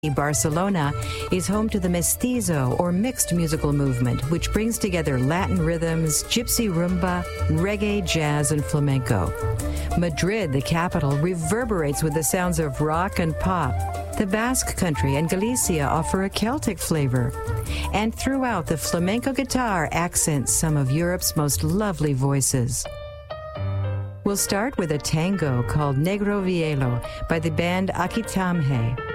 Barcelona is home to the mestizo or mixed musical movement, which brings together Latin rhythms, gypsy rumba, reggae, jazz, and flamenco. Madrid, the capital, reverberates with the sounds of rock and pop. The Basque Country and Galicia offer a Celtic flavor. And throughout, the flamenco guitar accents some of Europe's most lovely voices. We'll start with a tango called Negro Vielo by the band Aquitamhe.